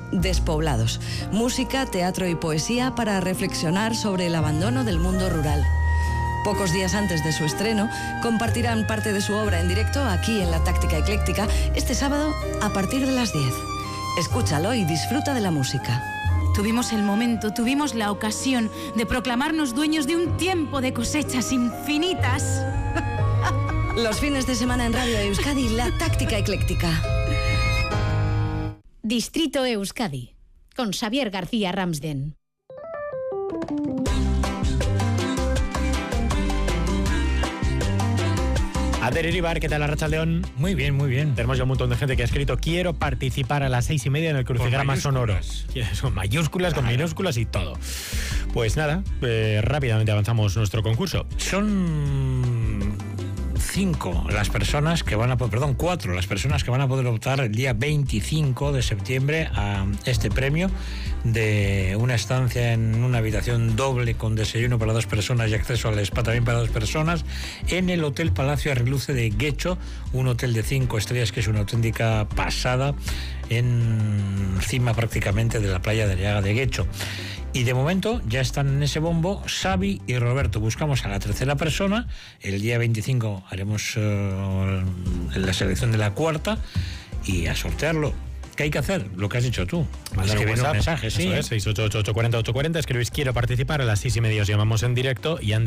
Despoblados. Música, teatro y poesía para reflexionar sobre el abandono del mundo rural. Pocos días antes de su estreno, compartirán parte de su obra en directo aquí en La Táctica Ecléctica este sábado a partir de las 10. Escúchalo y disfruta de la música. Tuvimos el momento, tuvimos la ocasión de proclamarnos dueños de un tiempo de cosechas infinitas. Los fines de semana en Radio Euskadi, La Táctica Ecléctica. Distrito Euskadi, con Xavier García Ramsden. Ander Iribar, ¿qué tal, Arratsaldeon? Muy bien, muy bien. Tenemos ya un montón de gente que ha escrito: quiero participar a las 6:30 en el crucigrama sonoro. Son mayúsculas, con minúsculas y todo. Pues nada, rápidamente avanzamos nuestro concurso. Son 4 las personas que van a poder optar el día 25 de septiembre a este premio de una estancia en una habitación doble con desayuno para 2 personas y acceso al spa también para 2 personas en el Hotel Palacio Arreluce de Guecho, un hotel de 5 estrellas que es una auténtica pasada encima prácticamente de la playa de Arriaga de Guecho. Y de momento ya están en ese bombo Xavi y Roberto. Buscamos a la tercera persona. El día 25 haremos la selección de la cuarta y a sortearlo. ¿Qué hay que hacer? Lo que has dicho tú. Escribir un mensaje, sí. Eso es, 688-840-840. Escribís quiero participar, a las 6:30 os llamamos en directo y